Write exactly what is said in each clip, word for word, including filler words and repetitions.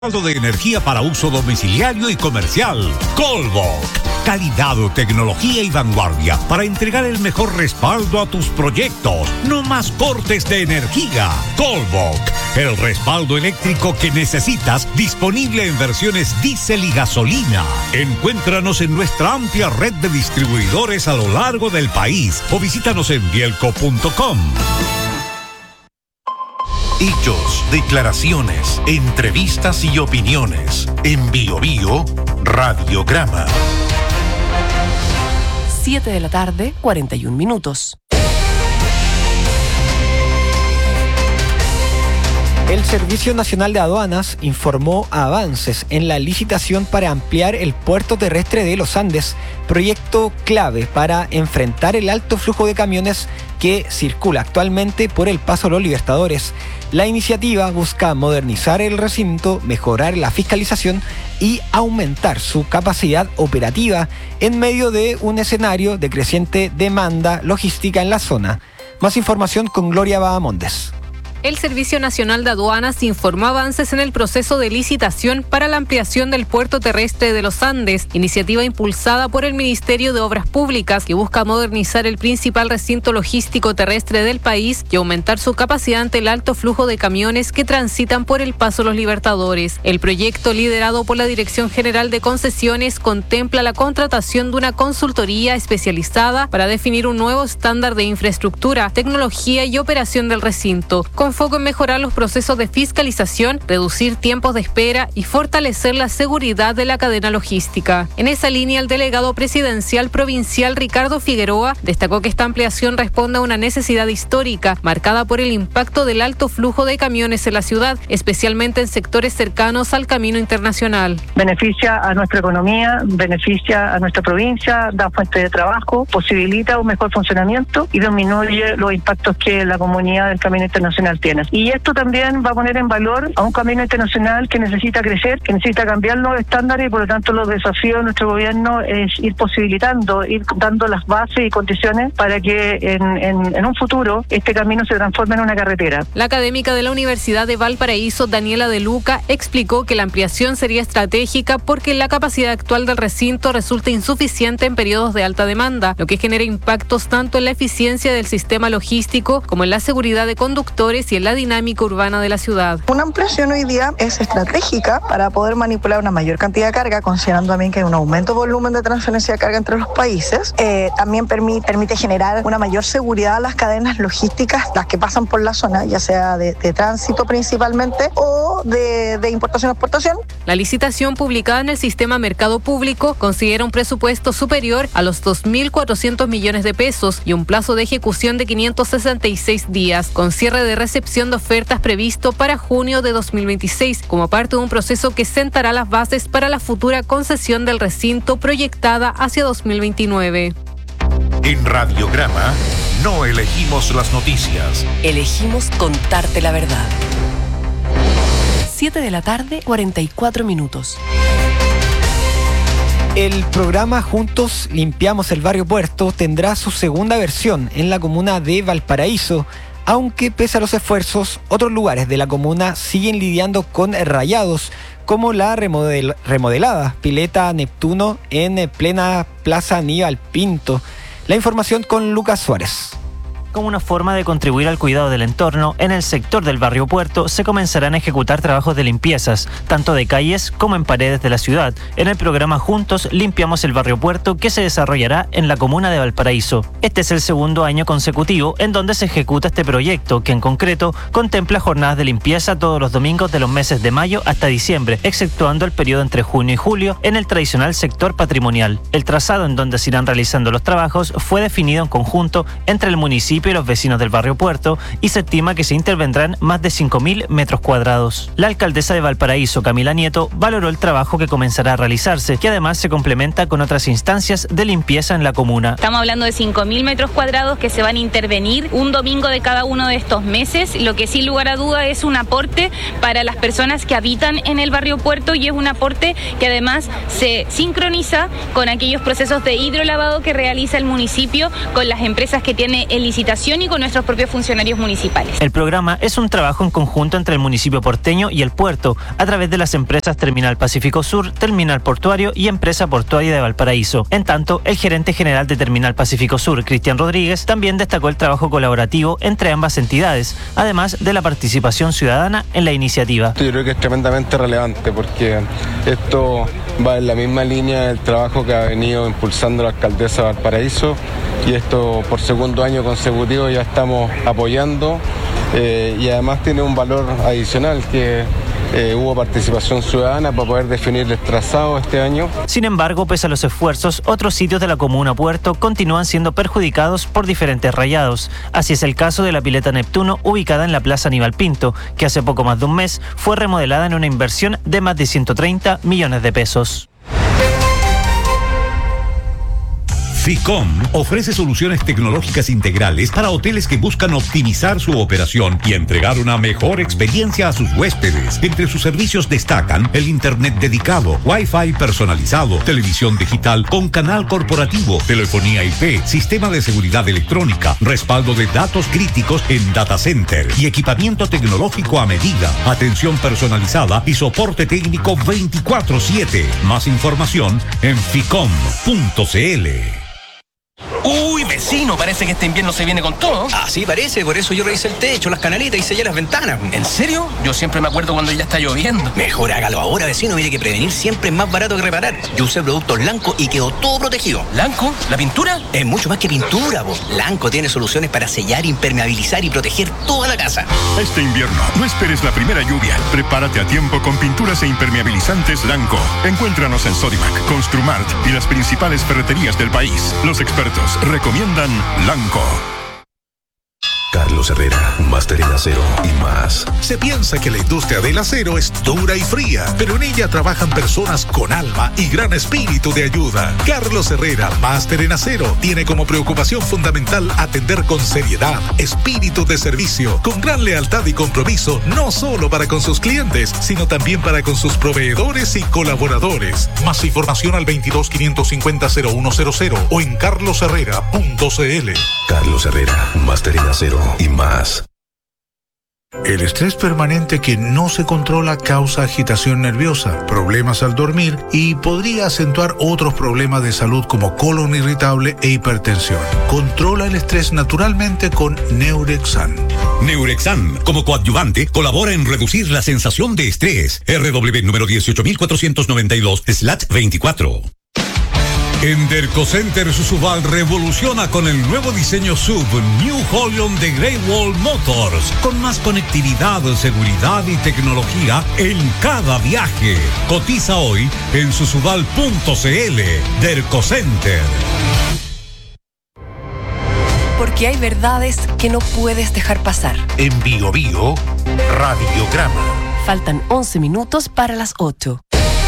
de energía para uso domiciliario y comercial. Colvoc. Calidad, tecnología y vanguardia para entregar el mejor respaldo a tus proyectos. No más cortes de energía. Colvoc. El respaldo eléctrico que necesitas, disponible en versiones diésel y gasolina. Encuéntranos en nuestra amplia red de distribuidores a lo largo del país o visítanos en bielco punto com. Hechos, declaraciones, entrevistas y opiniones. En Bio Bio, Radiograma. siete de la tarde, cuarenta y un minutos. El Servicio Nacional de Aduanas informó avances en la licitación para ampliar el puerto terrestre de Los Andes, proyecto clave para enfrentar el alto flujo de camiones que circula actualmente por el Paso Los Libertadores. La iniciativa busca modernizar el recinto, mejorar la fiscalización y aumentar su capacidad operativa en medio de un escenario de creciente demanda logística en la zona. Más información con Gloria Bahamondes. El Servicio Nacional de Aduanas informó avances en el proceso de licitación para la ampliación del puerto terrestre de Los Andes, iniciativa impulsada por el Ministerio de Obras Públicas, que busca modernizar el principal recinto logístico terrestre del país y aumentar su capacidad ante el alto flujo de camiones que transitan por el Paso Los Libertadores. El proyecto, liderado por la Dirección General de Concesiones, contempla la contratación de una consultoría especializada para definir un nuevo estándar de infraestructura, tecnología y operación del recinto, con foco en mejorar los procesos de fiscalización, reducir tiempos de espera y fortalecer la seguridad de la cadena logística. En esa línea, el delegado presidencial provincial Ricardo Figueroa destacó que esta ampliación responde a una necesidad histórica, marcada por el impacto del alto flujo de camiones en la ciudad, especialmente en sectores cercanos al camino internacional. Beneficia a nuestra economía, beneficia a nuestra provincia, da fuente de trabajo, posibilita un mejor funcionamiento y disminuye los impactos que la comunidad del camino internacional tiene. Y esto también va a poner en valor a un camino internacional que necesita crecer, que necesita cambiar los estándares y por lo tanto los desafíos de nuestro gobierno es ir posibilitando, ir dando las bases y condiciones para que en, en, en un futuro este camino se transforme en una carretera. La académica de la Universidad de Valparaíso, Daniela De Luca, explicó que la ampliación sería estratégica porque la capacidad actual del recinto resulta insuficiente en periodos de alta demanda, lo que genera impactos tanto en la eficiencia del sistema logístico como en la seguridad de conductores y en la dinámica urbana de la ciudad. Una ampliación hoy día es estratégica para poder manipular una mayor cantidad de carga, considerando también que hay un aumento de volumen de transferencia de carga entre los países. Eh, también permite, permite generar una mayor seguridad a las cadenas logísticas, las que pasan por la zona, ya sea de, de tránsito principalmente o de, de importación-exportación. La licitación publicada en el sistema Mercado Público considera un presupuesto superior a los dos mil cuatrocientos millones de pesos y un plazo de ejecución de quinientos sesenta y seis días, con cierre de recepción de ofertas previsto para junio de dos mil veintiséis, como parte de un proceso que sentará las bases para la futura concesión del recinto proyectada hacia dos mil veintinueve. En Radiograma, no elegimos las noticias. Elegimos contarte la verdad. siete de la tarde, cuarenta y cuatro minutos. El programa Juntos Limpiamos el Barrio Puerto tendrá su segunda versión en la comuna de Valparaíso, aunque pese a los esfuerzos, otros lugares de la comuna siguen lidiando con rayados, como la remodel- remodelada Pileta Neptuno en plena Plaza Aníbal Pinto. La información con Lucas Suárez. Como una forma de contribuir al cuidado del entorno, en el sector del barrio Puerto se comenzarán a ejecutar trabajos de limpiezas, tanto de calles como en paredes de la ciudad, en el programa Juntos Limpiamos el Barrio Puerto, que se desarrollará en la comuna de Valparaíso. Este es el segundo año consecutivo en donde se ejecuta este proyecto, que en concreto contempla jornadas de limpieza todos los domingos de los meses de mayo hasta diciembre, exceptuando el periodo entre junio y julio en el tradicional sector patrimonial. El trazado en donde se irán realizando los trabajos fue definido en conjunto entre el municipio y los vecinos del barrio Puerto y se estima que se intervendrán más de cinco mil metros cuadrados. La alcaldesa de Valparaíso, Camila Nieto, valoró el trabajo que comenzará a realizarse, que además se complementa con otras instancias de limpieza en la comuna. Estamos hablando de cinco mil metros cuadrados que se van a intervenir un domingo de cada uno de estos meses, lo que sin lugar a duda es un aporte para las personas que habitan en el barrio Puerto y es un aporte que además se sincroniza con aquellos procesos de hidrolavado que realiza el municipio con las empresas que tiene en licitación capacitación y con nuestros propios funcionarios municipales. El programa es un trabajo en conjunto entre el municipio porteño y el puerto, a través de las empresas Terminal Pacífico Sur, Terminal Portuario y Empresa Portuaria de Valparaíso. En tanto, el gerente general de Terminal Pacífico Sur, Cristian Rodríguez, también destacó el trabajo colaborativo entre ambas entidades, además de la participación ciudadana en la iniciativa. Yo creo que es tremendamente relevante porque esto va en la misma línea del trabajo que ha venido impulsando la alcaldesa de Valparaíso, y esto por segundo año consecutivo ya estamos apoyando, eh, y además tiene un valor adicional que Eh, hubo participación ciudadana para poder definir el trazado este año. Sin embargo, pese a los esfuerzos, otros sitios de la comuna Puerto continúan siendo perjudicados por diferentes rayados. Así es el caso de la pileta Neptuno, ubicada en la Plaza Aníbal Pinto, que hace poco más de un mes fue remodelada en una inversión de más de ciento treinta millones de pesos. Ficom ofrece soluciones tecnológicas integrales para hoteles que buscan optimizar su operación y entregar una mejor experiencia a sus huéspedes. Entre sus servicios destacan el internet dedicado, Wi-Fi personalizado, televisión digital con canal corporativo, telefonía I P, sistema de seguridad electrónica, respaldo de datos críticos en data center y equipamiento tecnológico a medida, atención personalizada y soporte técnico veinticuatro siete. Más información en ficom punto cl. Uy, vecino, parece que este invierno se viene con todo. Ah, sí, parece, por eso yo revisé el techo, las canaletas y sellé las ventanas. ¿En serio? Yo siempre me acuerdo cuando ya está lloviendo. Mejor hágalo ahora, vecino, mire que prevenir siempre es más barato que reparar. Yo usé productos Lanco y quedó todo protegido. ¿Lanco? ¿La pintura? Es mucho más que pintura, po. Lanco tiene soluciones para sellar, impermeabilizar y proteger toda la casa. Este invierno, no esperes la primera lluvia. Prepárate a tiempo con pinturas e impermeabilizantes Lanco. Encuéntranos en Sodimac, Construmart y las principales ferreterías del país. Los expertos recomiendan Lanco. Carlos Herrera, máster en acero y más. Se piensa que la industria del acero es dura y fría, pero en ella trabajan personas con alma y gran espíritu de ayuda. Carlos Herrera, máster en acero, tiene como preocupación fundamental atender con seriedad, espíritu de servicio, con gran lealtad y compromiso, no solo para con sus clientes, sino también para con sus proveedores y colaboradores. Más información al veintidós quinientos cincuenta cero uno cero cero o en carlos herrera punto cl. Carlos Herrera, máster en acero y más. El estrés permanente que no se controla causa agitación nerviosa, problemas al dormir y podría acentuar otros problemas de salud como colon irritable e hipertensión. Controla el estrés naturalmente con Neurexan. Neurexan, como coadyuvante, colabora en reducir la sensación de estrés. R W número dieciocho mil cuatrocientos noventa y dos slash veinticuatro. En Dercocenter Susubal revoluciona con el nuevo diseño S U V New Holion de Great Wall Motors, con más conectividad, seguridad y tecnología en cada viaje. Cotiza hoy en susubal punto cl. Dercocenter. Porque hay verdades que no puedes dejar pasar. En Bio Bio, Radiograma. Faltan once minutos para las ocho.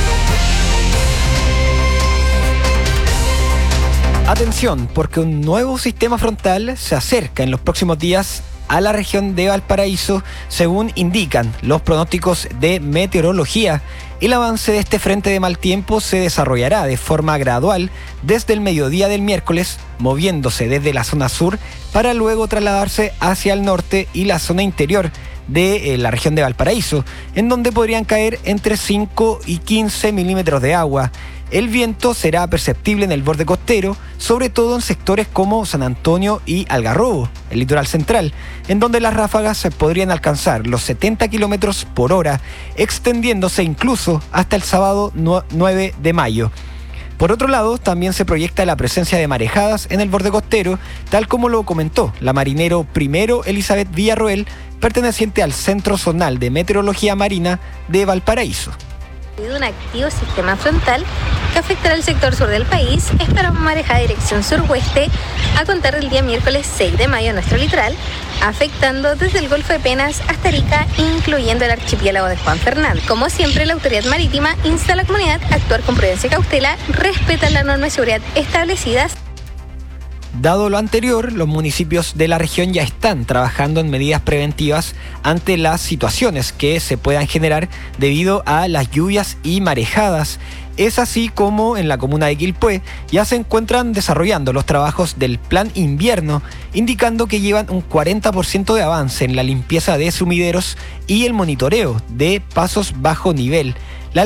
Atención, porque un nuevo sistema frontal se acerca en los próximos días a la región de Valparaíso, según indican los pronósticos de meteorología. El avance de este frente de mal tiempo se desarrollará de forma gradual desde el mediodía del miércoles, moviéndose desde la zona sur para luego trasladarse hacia el norte y la zona interior de eh, la región de Valparaíso, en donde podrían caer entre cinco y quince milímetros de agua. El viento será perceptible en el borde costero, sobre todo en sectores como San Antonio y Algarrobo, el litoral central, en donde las ráfagas podrían alcanzar los setenta kilómetros por hora, extendiéndose incluso hasta el sábado nueve de mayo. Por otro lado, también se proyecta la presencia de marejadas en el borde costero, tal como lo comentó la marinero primero Elizabeth Villarroel, perteneciente al Centro Zonal de Meteorología Marina de Valparaíso. Un activo sistema frontal que afectará el sector sur del país. Espera una marejada de dirección sur-oeste a contar del día miércoles seis de mayo en nuestro litoral, afectando desde el Golfo de Penas hasta Arica, incluyendo el archipiélago de Juan Fernández. Como siempre, la autoridad marítima insta a la comunidad a actuar con prudencia y cautela, respetar las normas de seguridad establecidas. Dado lo anterior, los municipios de la región ya están trabajando en medidas preventivas ante las situaciones que se puedan generar debido a las lluvias y marejadas. Es así como en la comuna de Quilpué ya se encuentran desarrollando los trabajos del plan invierno, indicando que llevan un cuarenta por ciento de avance en la limpieza de sumideros y el monitoreo de pasos bajo nivel.